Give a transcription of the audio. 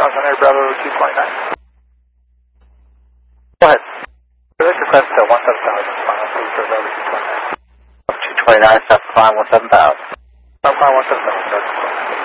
Johnson Air Bravo 229. Go ahead. This is request 17,000, final please for Bravo 229. 229, stop climb 17,000. Stop climb 17,000,